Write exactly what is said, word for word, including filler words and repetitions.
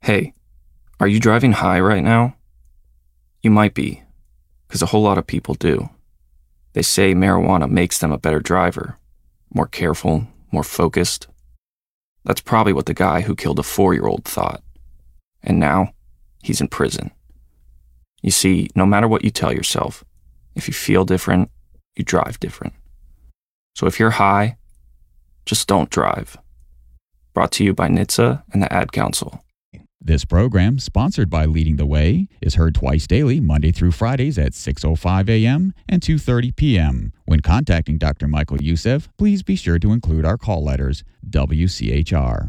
Hey, are you driving high right now? You might be, because a whole lot of people do. They say marijuana makes them a better driver, more careful, more focused. That's probably what the guy who killed a four-year-old thought. And now, he's in prison. You see, no matter what you tell yourself, if you feel different, you drive different. So if you're high, just don't drive. Brought to you by N H T S A and the Ad Council. This program, sponsored by Leading the Way, is heard twice daily, Monday through Fridays at six oh five a.m. and two thirty p.m. When contacting Doctor Michael Youssef, please be sure to include our call letters, W C H R.